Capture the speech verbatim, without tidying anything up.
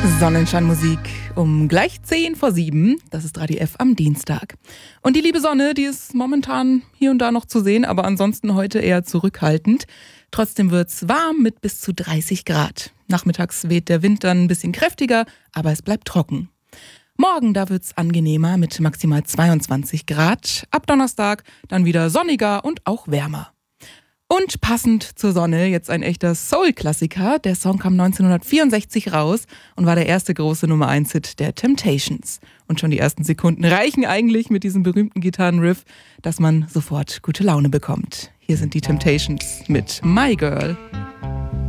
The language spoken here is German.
Sonnenscheinmusik um gleich zehn vor sieben. Das ist Radio F am Dienstag. Und die liebe Sonne, die ist momentan hier und da noch zu sehen, aber ansonsten heute eher zurückhaltend. Trotzdem wird's warm mit bis zu dreißig Grad. Nachmittags weht der Wind dann ein bisschen kräftiger, aber es bleibt trocken. Morgen, da wird's angenehmer mit maximal zweiundzwanzig Grad. Ab Donnerstag dann wieder sonniger und auch wärmer. Und passend zur Sonne jetzt ein echter Soul-Klassiker. Der Song kam neunzehnhundertvierundsechzig raus und war der erste große Nummer eins Hit der Temptations. Und schon die ersten Sekunden reichen eigentlich mit diesem berühmten Gitarrenriff, dass man sofort gute Laune bekommt. Hier sind die Temptations mit My Girl.